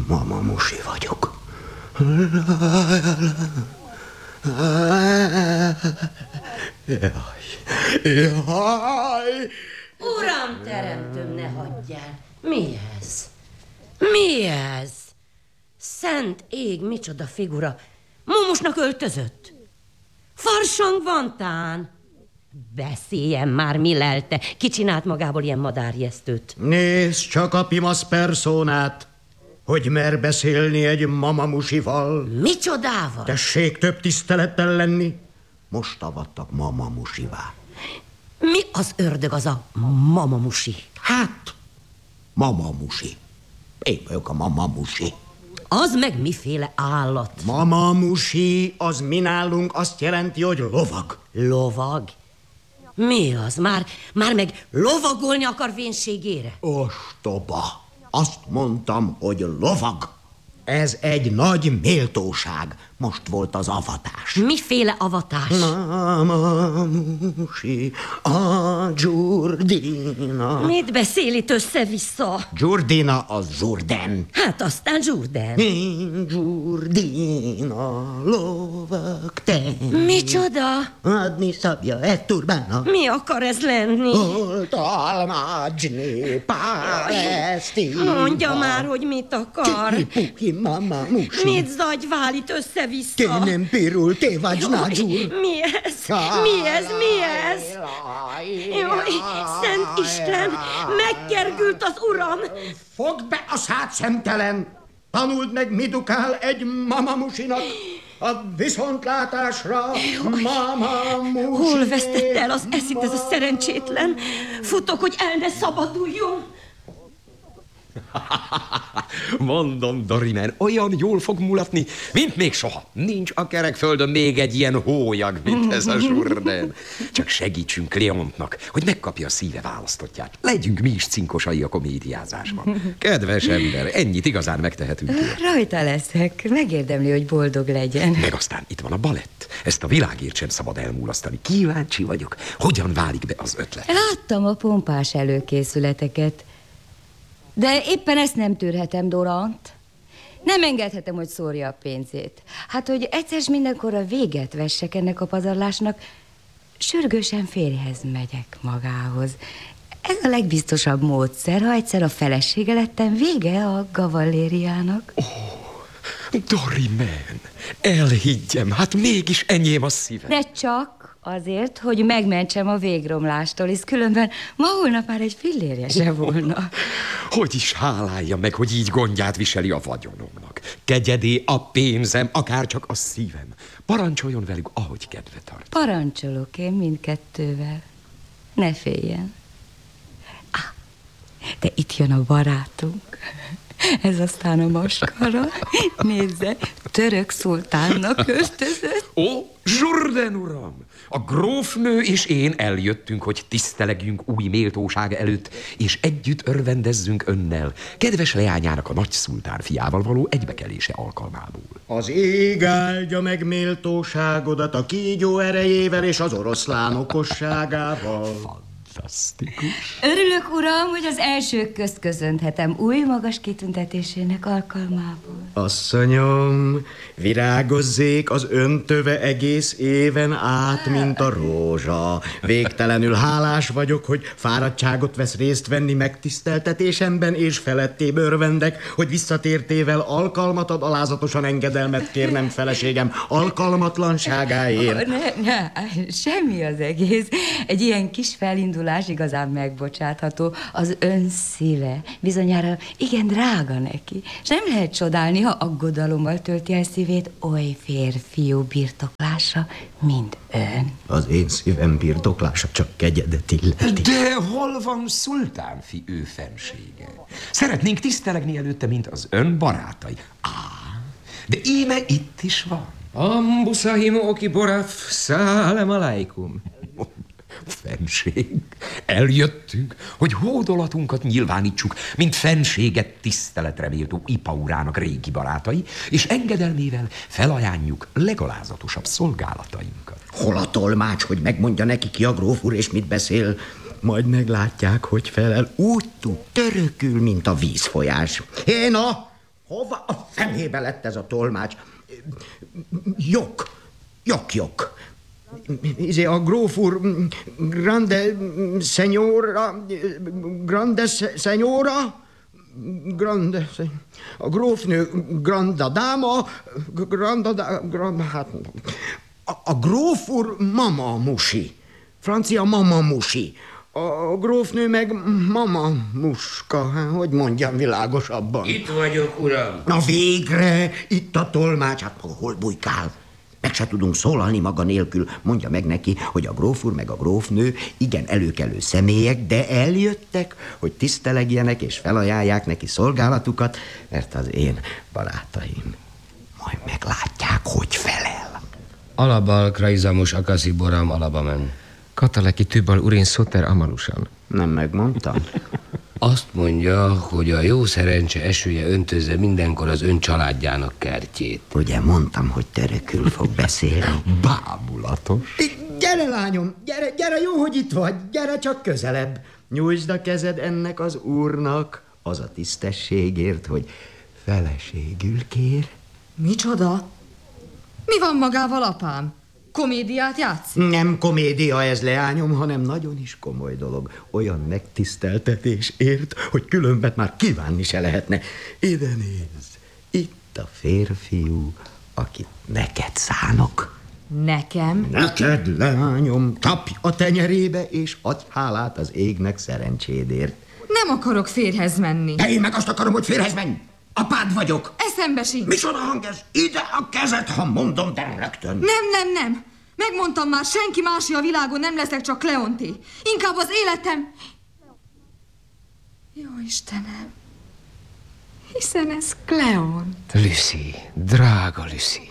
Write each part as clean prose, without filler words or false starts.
Mama Musi vagyok. Jaj! Uram, teremtőm, ne hagyjál! Mi ez? Mi ez? Szent ég, micsoda figura! Mumusnak öltözött? Farsang van tán? Beszéljen már, mi lelte? Ki csinált magából ilyen madárjesztőt? Nézd csak a pimasz perszónát, hogy mer beszélni egy Mama Musival. Micsodával? Tessék több tisztelettel lenni. Most avattak Mama Musivá. Mi az ördög az a Mama Musi? Hát, Mama Musi. Én vagyok a Mama Musi. Az meg miféle állat? Mama Musi, az mi nálunk azt jelenti, hogy lovag. Lovag? Mi az? Már meg lovagolni akar vénségére? Ostoba. Azt mondtam, hogy lovag. Ez egy nagy méltóság. Most volt az avatás. Miféle avatás? Mama Musi, a Giurdina. Mit beszél itt össze-vissza? Giurdina az Jourdan. Hát aztán Jourdan. Én Giurdina, lovag te. Micsoda? Adni szabja, turbána. Mi akar ez lenni? Oltalmácsni, Palesztina. Mondja már, hogy mit akar. Puki, Mama Musi. Mit zagyvál itt össze-vissza? Te nem pirul, te vagy nagyúr. Mi ez? Mi ez? Mi ez? Jaj, Szent Isten, megkergült az uram. Fogd be a szád, szemtelen! Tanuld meg, mi dukál egy Mama Musinak. A viszontlátásra, Mama Musi. Hol vesztette el az eszét ez a szerencsétlen? Futok, hogy el ne szabaduljon. Mondom, Dorimen, olyan jól fog mulatni, mint még soha. Nincs a kerekföldön még egy ilyen hólyag, mint ez a Jourdan. Csak segítsünk Leontnak, hogy megkapja a szíve választottját. Legyünk mi is cinkosai a komédiázásban. Kedves ember, ennyit igazán megtehetünk. Rajta leszek, megérdemli, hogy boldog legyen. Meg aztán itt van a balett. Ezt a világért sem szabad elmulasztani. Kíváncsi vagyok, hogyan válik be az ötlet. Láttam a pompás előkészületeket. De éppen ezt nem tűrhetem, Dorant. Nem engedhetem, hogy szórja a pénzét. Hát, hogy egyszer mindenkorra véget vessek ennek a pazarlásnak, sürgősen férjhez megyek magához. Ez a legbiztosabb módszer, ha egyszer a felesége lettem, vége a gavallériának. Dorimen, elhiggyem, hát mégis enyém a szívem. De csak azért, hogy megmentsem a végromlástól, hisz különben ma holnap már egy fillérje se volna. Hogy is hálálja meg, hogy így gondját viseli a vagyonomnak. Kegyedé a pénzem, akár csak a szívem. Parancsoljon velük, ahogy kedve tart. Parancsolok én mindkettővel. Ne féljen. De itt jön a barátunk. Ez aztán a maskara. Nézze, török szultánnak öltözött. Ó, Jourdan uram! A grófnő és én eljöttünk, hogy tisztelegjünk új méltóság előtt, és együtt örvendezzünk önnel, kedves leányának a nagy szultán fiával való egybekelése alkalmából. Az ég áldja meg méltóságodat a kígyó erejével és az oroszlán okosságával. Fantasztikus. Örülök, uram, hogy az elsők közt köszönhetem új magas kitüntetésének alkalmából. Asszonyom, virágozzék az öntöve egész éven át, mint a rózsa. Végtelenül hálás vagyok, hogy fáradtságot vesz részt venni megtiszteltetésemben, és felettébb örvendek, hogy visszatértével alkalmat ad alázatosan engedelmet kérnem feleségem alkalmatlanságáért. Ne, semmi az egész. Egy ilyen kis felindulás igazán megbocsátható. Az ön szíve bizonyára igen drága neki, és nem lehet csodálni, ha aggodalommal tölti el szívét oly férfiú birtoklása, mint ön. Az én szívem birtoklása csak kegyedet illeti. De hol van szultánfi ő fensége? Szeretnénk tisztelegni előtte, mint az ön barátai. De íme itt is van. Ambusahim oki boraf, szálem aleikum. Fenség, eljöttünk, hogy hódolatunkat nyilvánítsuk, mint fenséget tiszteletre méltó Ipaurának régi barátai, és engedelmével felajánljuk legalázatosabb szolgálatainkat. Hol a tolmács, hogy megmondja neki ki a gróf úr és mit beszél? Majd meglátják, hogy felel. Úgy tud törökül, mint a vízfolyás. Héna, Hova a fenébe lett ez a tolmács? Jok. A gróf úr grande senyora, a grófnő granda dáma, a gróf úr mama musi, francia mama musi, a grófnő meg mama muska, hogy mondjam világosabban. Itt vagyok, uram. Na végre, itt a tolmács, hát hol bujkál? Meg se tudunk szólalni maga nélkül. Mondja meg neki, hogy a gróf úr meg a grófnő igen előkelő személyek, de eljöttek, hogy tisztelegjenek és felajánlják neki szolgálatukat, mert az én barátaim majd meglátják, hogy felel. Alabal kraizamus akaszi boram alabamen. Kataleki tübbal urén szoter amalusan. Nem megmondtam? Azt mondja, hogy a jó szerencse esője öntözze mindenkor az ön családjának kertjét. Ugye mondtam, hogy törökül fog beszélni. Bámulatos. Gyere, lányom, gyere, jó, hogy itt vagy, gyere csak közelebb. Nyújtsd a kezed ennek az úrnak, az a tisztességért, hogy feleségül kér. Micsoda? Mi van magával, apám? Komédiát játszik? Nem komédia ez, leányom, hanem nagyon is komoly dolog. Olyan megtiszteltetés ért, hogy különben már kívánni se lehetne. Ide nézz, itt a férfiú, akit neked szánok. Nekem? Neked, leányom, csapj a tenyerébe, és adj hálát az égnek szerencsédért. Nem akarok férjhez menni. De én meg azt akarom, hogy férjhez menj! Apád vagyok! Eszembe sincs. Micsoda hang ez? Ide a kezed, ha mondom, de rögtön. Nem. Megmondtam már, senki mási a világon nem leszek, csak Kleonti. Inkább az életem... Jó Istenem. Hiszen ez Kleont. Lucy, drága Lucy.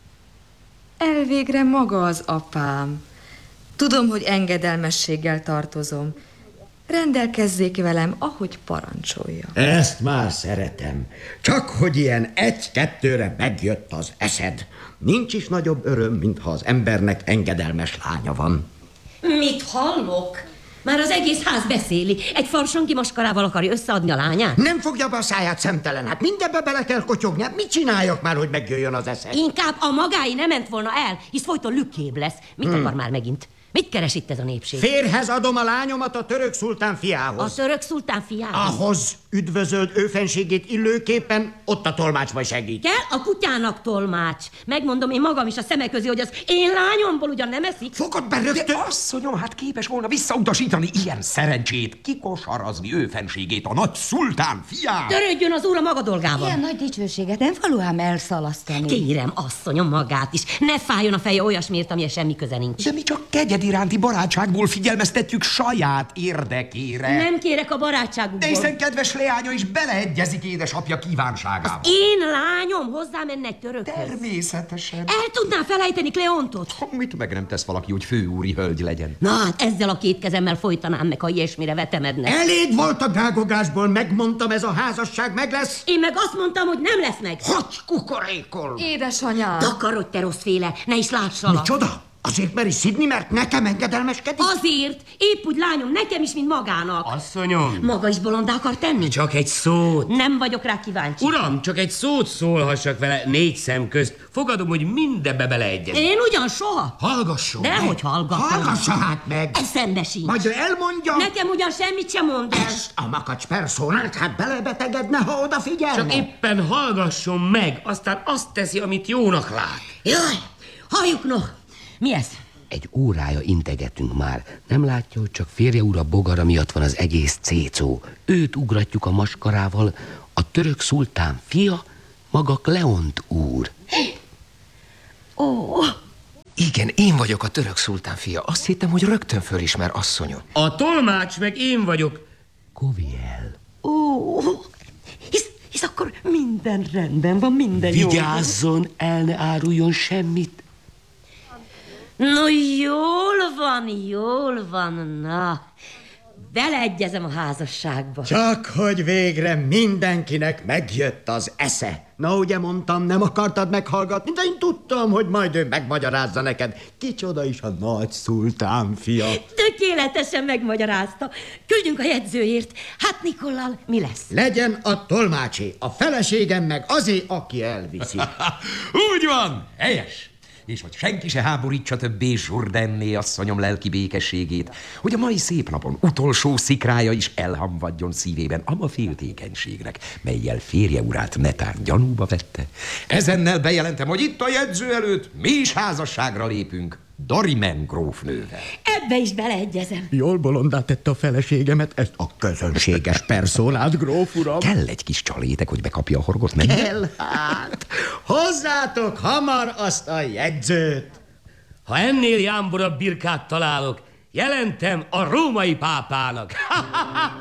Elvégre maga az apám. Tudom, hogy engedelmességgel tartozom. Rendelkezzék velem, ahogy parancsolja. Ezt már szeretem. Csak hogy ilyen egy-kettőre megjött az eszed. Nincs is nagyobb öröm, mintha az embernek engedelmes lánya van. Mit hallok? Már az egész ház beszéli. Egy farsangi maskarával akarja összeadni a lányát? Nem fogja be a száját, szemtelen. Hát mindenbe bele kell kotyogni. Hát mit csináljak már, hogy megjöjjön az eszed? Inkább a magái nem ment volna el, hisz folyton lükkébb lesz. Mit akar már megint? Mit keres itt ez a népség? Férhez adom a lányomat a török szultán fiához. A török szultán fiához? Ahhoz üdvözöld őfenségét illőképpen, ott a tolmácsba segít. Kell a kutyának tolmács. Megmondom én magam is a szemek közé, hogy az én lányomból ugyan nem eszik. Fogod be rögtön? De asszonyom, hát képes volna visszautasítani ilyen szerencsét, kikosarazni őfenségét, a nagy szultán fiát. Törődjön az úr a maga dolgával. Ilyen nagy dicsőséget nem valóan elszalasztani. Kérem, asszonyom, magát is. Ne fájjon a feje olyasmiért, amilyen semmi köze nincs. De mi csak kegyed iránti barátságból figyelmeztetjük saját érdekére. Nem kérek a barátságukból. De hiszen kedves leánya is beleegyezik édesapja kívánságába. Én lányom hozzá menne egy törökhöz. Természetesen. El tudná felejteni Kleontot? Mit meg nem tesz valaki, hogy főúri hölgy legyen? Na hát ezzel a két kezemmel folytanám meg, ha ilyesmire vetemedne. Elég volt a gágogásból, megmondtam, ez a házasság meg lesz. Én meg azt mondtam, hogy nem lesz meg. Hogy kukorékol? Édesanyám. Takarodj, te rossz féle, ne is lássalak. Micsoda? Azért meri szidni, mert nekem engedelmeskedik? Azért, épp úgy lányom, nekem is, mint magának. Asszonyom, Maga is bolondá akar tenni? csak egy szót. Nem vagyok rá kíváncsi. Uram, csak egy szót szólhassak vele 4 szem közt. Fogadom, hogy mindebbe beleegyezik. Én ugyan soha. Hallgasson Dehogy hallgatom. Hallgassa hát meg! Eszembe sincs. Majd ő elmondja. Nekem ugyan semmit sem mond el. Ezt a makacs perszónát, hát belebetegedne, ha odafigyelne. Csak éppen hallgasson meg, aztán azt teszi, amit jónak lát. Jaj, halljuk no. Mi ez? Egy órája integetünk már. Nem látja, hogy csak férje úr a bogara miatt van az egész cécó. Őt ugratjuk a maskarával, a török szultán fia, maga Kleont úr. Ó, Igen, én vagyok a török szultán fia. Azt hittem, hogy rögtön fölismer, asszonyom. A tolmács meg én vagyok. Koviel. ó, hisz akkor minden rendben van, minden jó. Vigyázzon, el ne áruljon semmit. No, jól van, na. beleegyezem a házasságba. Csak hogy végre mindenkinek megjött az esze. Na, ugye mondtam, nem akartad meghallgatni, de én tudtam, hogy majd ő megmagyarázza neked. Kicsoda is a nagy szultán fia. Tökéletesen megmagyarázta. Küldjünk a jegyzőért. Hát Nikollal mi lesz? Legyen a tolmácsé, a feleségem meg azé, aki elviszi. Úgy van, helyes. És hogy senki se háborítsa többé Jourdainné asszonyom lelki békességét, hogy a mai szép napon utolsó szikrája is elhamvadjon szívében ama féltékenységnek, mellyel férje urát netán gyanúba vette. Ezennel bejelentem, hogy itt a jegyző előtt mi is házasságra lépünk Dorimen grófnővel. Ebbe is beleegyezem. Jól bolondá tette a feleségemet, ezt a közönséges personát, gróf uram. Kell egy kis csalétek, hogy bekapja a horgot, nem? Kell hát. Hozzátok hamar azt a jegyzőt. Ha ennél jámborabb birkát találok, jelentem a római pápának.